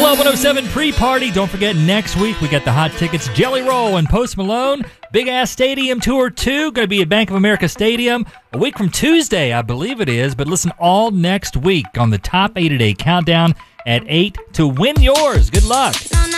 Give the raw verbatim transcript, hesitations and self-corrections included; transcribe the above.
Club one oh seven pre-party. Don't forget, next week we got the hot tickets. Jelly Roll and Post Malone. Big Ass Stadium Tour two. Going to be at Bank of America Stadium a week from Tuesday, I believe it is. But listen all next week on the Top eight a Day Countdown at eight to win yours. Good luck.